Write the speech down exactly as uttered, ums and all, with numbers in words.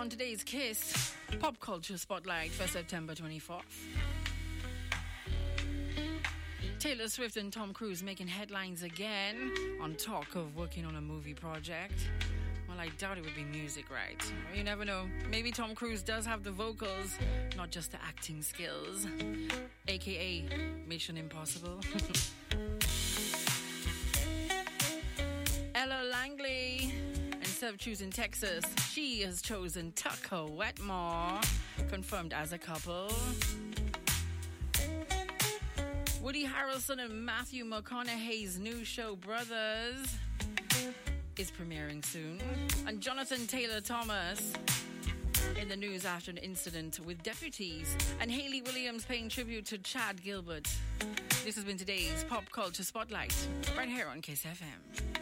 on today's Kiss Pop Culture Spotlight for September twenty-fourth. Taylor Swift and Tom Cruise making headlines again on talk of working on a movie project. Well, I doubt it would be music, right? You never know. Maybe Tom Cruise does have the vocals, not just the acting skills. A K A Mission Impossible. Ella Langley, instead of choosing Texas, she has chosen Tucker Wetmore, confirmed as a couple. Woody Harrelson and Matthew McConaughey's new show, Brothers, is premiering soon. And Jonathan Taylor Thomas in the news after an incident with deputies. And Hayley Williams paying tribute to Chad Gilbert. This has been today's Pop Culture Spotlight, right here on Kiss F M.